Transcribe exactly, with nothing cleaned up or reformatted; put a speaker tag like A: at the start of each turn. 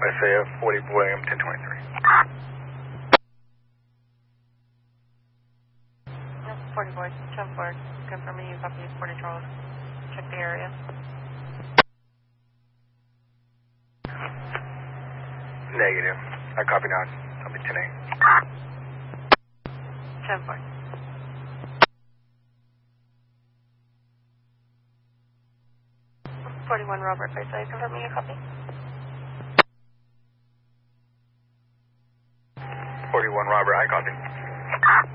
A: Isaiah forty William ten twenty-three.
B: forty boy, ten four, confirming you copy forty Charles. Check the area.
A: Negative. I copy now. Copy ten eight.
B: ten four. forty-one Robert, Isaiah, confirming you copy.
A: forty-one Robert, I copy.